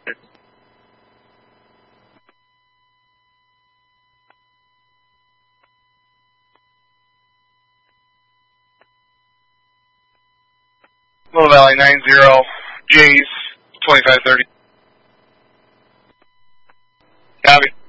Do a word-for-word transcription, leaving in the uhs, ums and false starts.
Little Valley nine zero, Jays twenty-five thirty. Copy.